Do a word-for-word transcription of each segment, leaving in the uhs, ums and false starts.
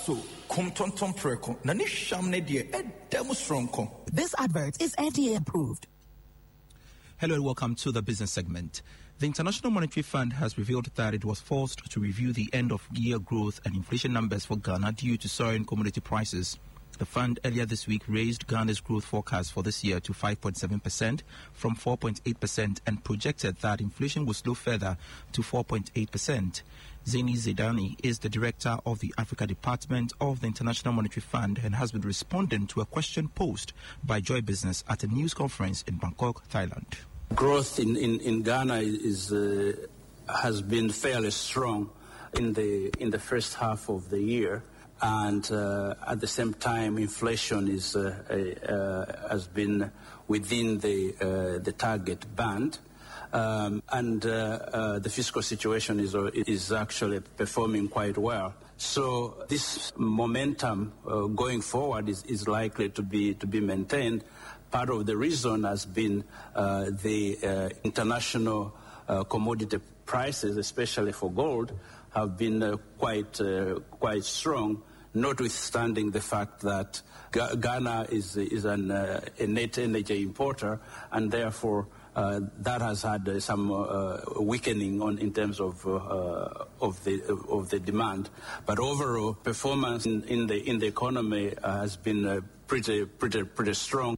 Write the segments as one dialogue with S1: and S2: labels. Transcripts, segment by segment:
S1: so kumtonton preko na ni shamne die edem stronko.
S2: This advert is F D A approved.
S3: Hello and welcome to the business segment. The International Monetary Fund has revealed that it was forced to review the end-of-year growth and inflation numbers for Ghana due to soaring commodity prices. The fund earlier this week raised Ghana's growth forecast for this year to five point seven percent from four point eight percent and projected that inflation will slow further to four point eight percent. Zaini Zidani is the director of the Africa Department of the International Monetary Fund and has been responding to a question posed by Joy Business at a news conference in Bangkok, Thailand.
S4: Growth in, in, in Ghana is uh, has been fairly strong in the in the first half of the year. And uh, at the same time, inflation is uh, uh, has been within the uh, the target band, um, and uh, uh, the fiscal situation is uh, is actually performing quite well. So this momentum uh, going forward is, is likely to be to be maintained. Part of the reason has been uh, the uh, international uh, commodity prices, especially for gold, have been uh, quite uh, quite strong. Notwithstanding the fact that Ghana is is an, uh, a net energy importer, and therefore uh, that has had uh, some uh, weakening on in terms of uh, of the of the demand. But overall performance in, in the in the economy uh, has been uh, pretty pretty pretty strong.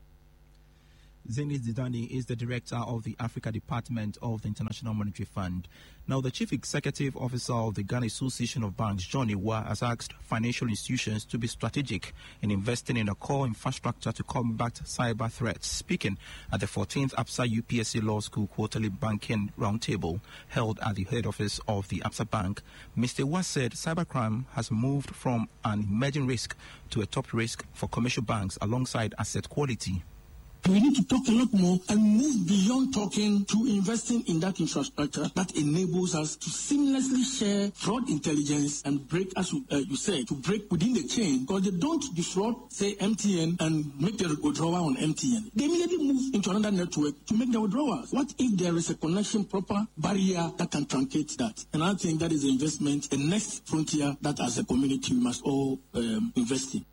S3: Zaini Zidani is the director of the Africa Department of the International Monetary Fund. Now, the chief executive officer of the Ghana Association of Banks, John Iwa, has asked financial institutions to be strategic in investing in a core infrastructure to combat cyber threats. Speaking at the fourteenth ABSA U P S C Law School Quarterly Banking Roundtable held at the head office of the ABSA Bank, Mister Iwa said cybercrime has moved from an emerging risk to a top risk for commercial banks alongside asset quality.
S5: We need to talk a lot more and move beyond talking to investing in that infrastructure that enables us to seamlessly share fraud intelligence and break, as you, uh, you said, to break within the chain, because they don't defraud, say, M T N and make their withdrawal on M T N. They immediately move into another network to make their withdrawals. What if there is a connection, proper barrier that can truncate that? And I think that is the investment, the next frontier that as a community we must all um, invest in.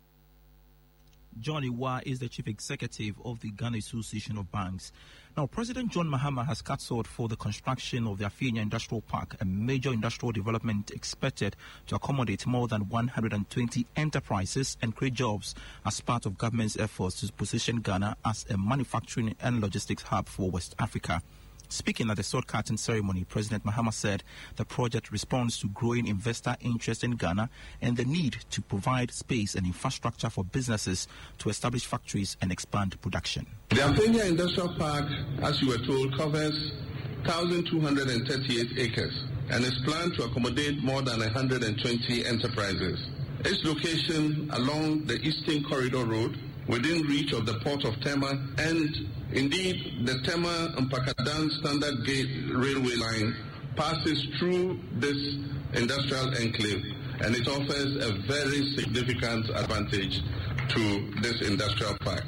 S3: John Iwa is the chief executive of the Ghana Association of Banks. Now, President John Mahama has cut short for the construction of the Afinia Industrial Park, a major industrial development expected to accommodate more than one hundred twenty enterprises and create jobs as part of government's efforts to position Ghana as a manufacturing and logistics hub for West Africa. Speaking at the sword cutting ceremony, President Mahama said the project responds to growing investor interest in Ghana and the need to provide space and infrastructure for businesses to establish factories and expand production.
S6: The Afinia Industrial Park, as you were told, covers one thousand two hundred thirty-eight acres and is planned to accommodate more than one hundred twenty enterprises. Its location along the Eastern Corridor Road, within reach of the port of Tema, and indeed the Tema and Pakadan Standard Gauge railway line passes through this industrial enclave, and it offers a very significant advantage to this industrial park.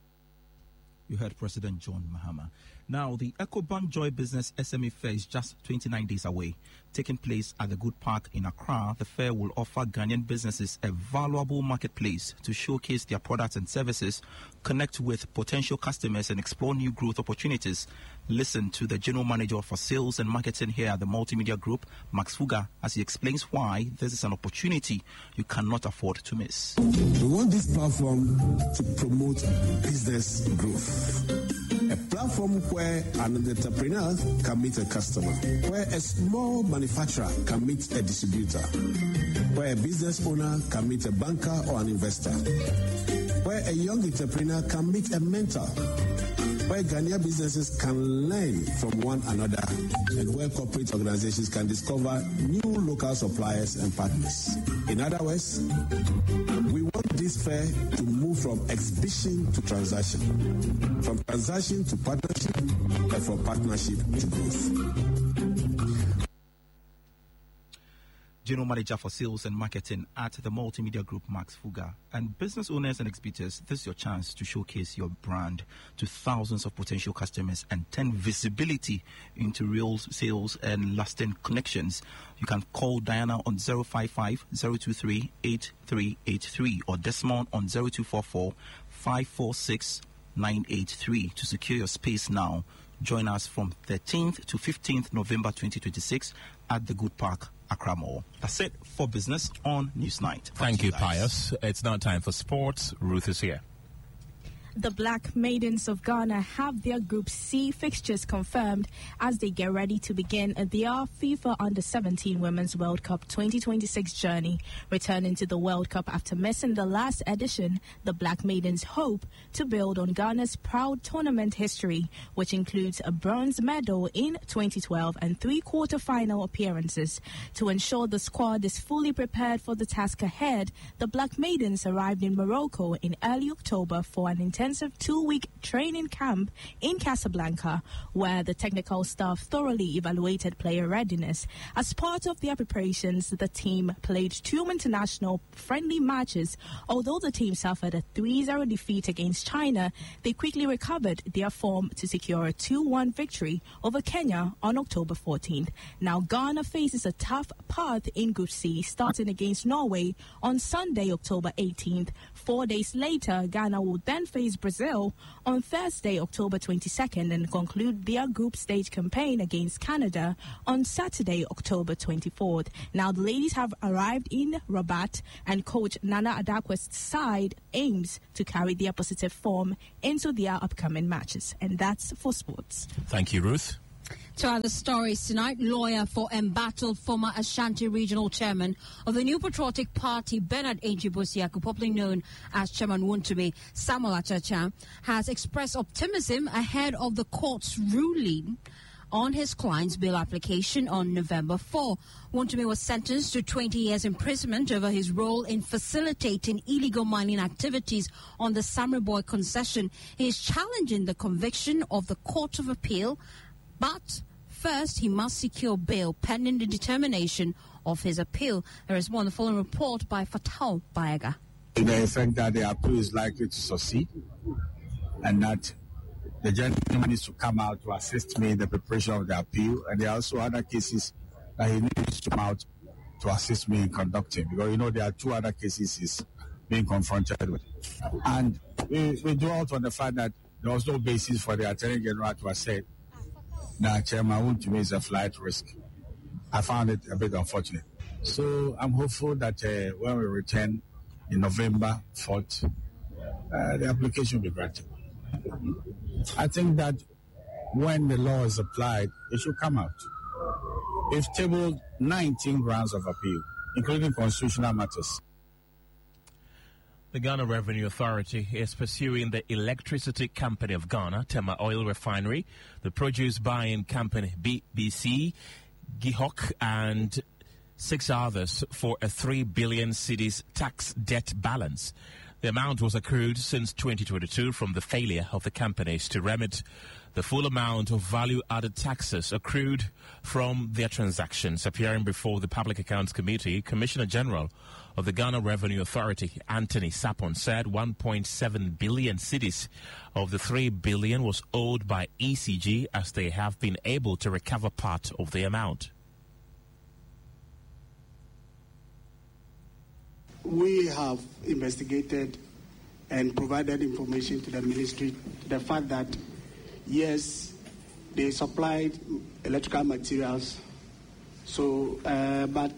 S3: You heard President John Mahama. Now, the EcoBank Joy Business S M E Fair is just twenty-nine days away. Taking place at the Good Park in Accra, the fair will offer Ghanaian businesses a valuable marketplace to showcase their products and services, connect with potential customers, and explore new growth opportunities. Listen to the General Manager for Sales and Marketing here at the Multimedia Group, Max Fuga, as he explains why this is an opportunity you cannot afford to miss.
S7: We want this platform to promote business growth. A platform where an entrepreneur can meet a customer, where a small manufacturer can meet a distributor, where a business owner can meet a banker or an investor, where a young entrepreneur can meet a mentor, where Ghanaian businesses can learn from one another, and where corporate organizations can discover new local suppliers and partners. In other words, we want this fair to move from exhibition to transaction, from transaction to partnership, and from partnership to growth.
S3: General Manager for Sales and Marketing at the Multimedia Group, Max Fuga. And business owners and exhibitors, this is your chance to showcase your brand to thousands of potential customers and turn visibility into real sales and lasting connections. You can call Diana on zero five five, zero two three, eight three eight three or Desmond on zero two four four, five four six, nine eight three to secure your space now. Join us from thirteenth to fifteenth November twenty twenty-six at the Good Park, Accra Mall. That's it for business on Newsnight.
S8: Thank you, Pius. It's now time for sports. Ruth is here.
S9: The Black Maidens of Ghana have their Group C fixtures confirmed as they get ready to begin their FIFA Under seventeen Women's World Cup twenty twenty-six journey. Returning to the World Cup after missing the last edition, the Black Maidens hope to build on Ghana's proud tournament history, which includes a bronze medal in twenty twelve and three quarter-final appearances. To ensure the squad is fully prepared for the task ahead, the Black Maidens arrived in Morocco in early October for an intensive intensive two-week training camp in Casablanca, where the technical staff thoroughly evaluated player readiness. As part of their preparations, the team played two international friendly matches. Although the team suffered a three zero defeat against China, they quickly recovered their form to secure a two one victory over Kenya on October fourteenth. Now Ghana faces a tough path in Group C, starting against Norway on Sunday, October eighteenth. Four days later, Ghana will then face Brazil on Thursday, October twenty-second, and conclude their group stage campaign against Canada on Saturday, October twenty-fourth. Now, the ladies have arrived in Rabat, and coach Nana Adakwe's side aims to carry their positive form into their upcoming matches. And that's for sports.
S8: Thank you, Ruth.
S10: To other stories tonight, lawyer for embattled former Ashanti Regional Chairman of the New Patriotic Party, Bernard Agyi-Bosiaku, popularly known as Chairman Wontumi, Samuel Achacha, has expressed optimism ahead of the court's ruling on his client's bail application on November fourth. Wontumi was sentenced to twenty years imprisonment over his role in facilitating illegal mining activities on the Samreboy concession. He is challenging the conviction of the Court of Appeal, but first he must secure bail pending the determination of his appeal. There is more on the following report by Fatal Bayaga.
S11: In the effect that the appeal is likely to succeed and that the gentleman needs to come out to assist me in the preparation of the appeal, and there are also other cases that he needs to come out to assist me in conducting, because you know there are two other cases he's being confronted with. And we, we dwelt on the fact that there was no basis for the Attorney General to have said that Chairman Wontumi is a flight risk. I found it a bit unfortunate. So I'm hopeful that uh, when we return in November fourth, uh, the application will be granted. I think that when the law is applied, it should come out. We've tabled nineteen grounds of appeal, including constitutional matters.
S8: The Ghana Revenue Authority is pursuing the Electricity Company of Ghana, Tema Oil Refinery, the Produce Buying Company, B B C, G I H O C, and six others for a three billion cedis tax debt balance. The amount was accrued since twenty twenty-two from the failure of the companies to remit the full amount of value-added taxes accrued from their transactions. Appearing before the Public Accounts Committee, Commissioner General of the Ghana Revenue Authority, Anthony Sapon, said one point seven billion cedis of the three billion was owed by E C G, as they have been able to recover part of the amount.
S12: We have investigated and provided information to the ministry to the fact that, yes, they supplied electrical materials, so, uh, but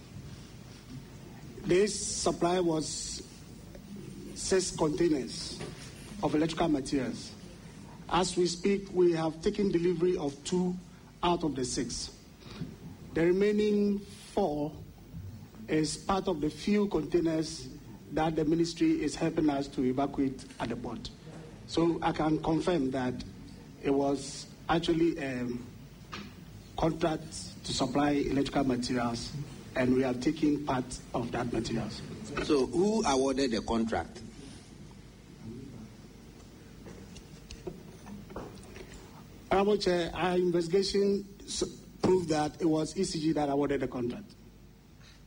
S12: this supply was six containers of electrical materials. As we speak, we have taken delivery of two out of the six. The remaining four is part of the few containers that the ministry is helping us to evacuate at the port. So I can confirm that it was actually a contract to supply electrical materials, and we are taking part of that materials.
S13: So who awarded the contract?
S12: Honorable Chair, our investigation proved that it was E C G that awarded the contract.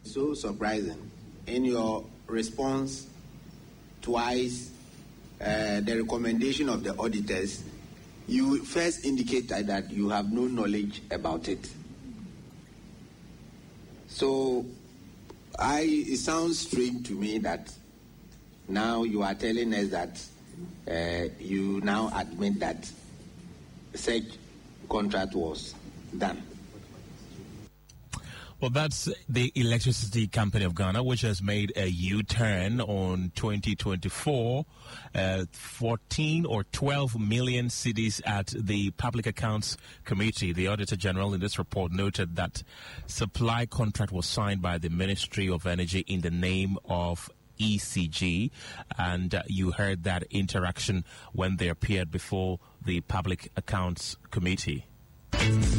S13: So surprising. In your response twice, uh, the recommendation of the auditors, you first indicated that you have no knowledge about it. So I, it sounds strange to me that now you are telling us that uh, you now admit that such contract was done.
S8: Well, that's the Electricity Company of Ghana, which has made a U-turn on twenty twenty-four. Uh, fourteen or twelve million cedis at the Public Accounts Committee. The Auditor General in this report noted that supply contract was signed by the Ministry of Energy in the name of E C G, and uh, you heard that interaction when they appeared before the Public Accounts Committee.